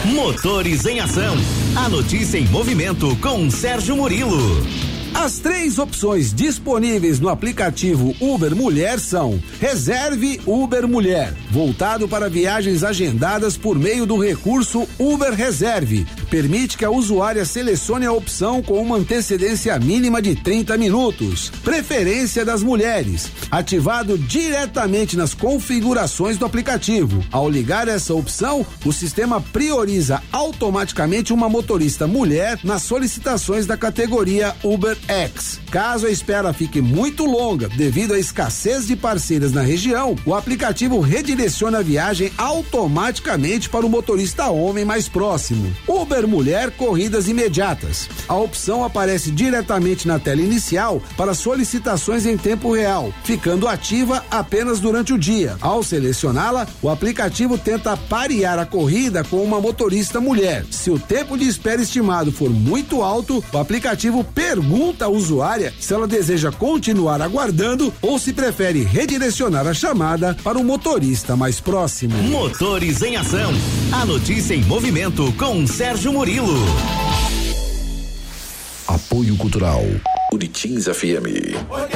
Motores em Ação. A notícia em movimento com Sérgio Murilo. As 3 opções disponíveis no aplicativo Uber Mulher são: Reserve Uber Mulher, voltado para viagens agendadas por meio do recurso Uber Reserve. Permite que a usuária selecione a opção com uma antecedência mínima de 30 minutos. Preferência das mulheres, ativado diretamente nas configurações do aplicativo. Ao ligar essa opção, o sistema prioriza automaticamente uma motorista mulher nas solicitações da categoria Uber X. Caso a espera fique muito longa devido à escassez de parceiras na região, o aplicativo redireciona a viagem automaticamente para o motorista homem mais próximo. Uber Mulher Corridas Imediatas. A opção aparece diretamente na tela inicial para solicitações em tempo real, ficando ativa apenas durante o dia. Ao selecioná-la, o aplicativo tenta parear a corrida com uma motorista mulher. Se o tempo de espera estimado for muito alto, o aplicativo pergunta à usuária se ela deseja continuar aguardando ou se prefere redirecionar a chamada para o motorista mais próximo. Motores em Ação. A notícia em movimento com Sérgio Murilo. Apoio Cultural Uritins FM.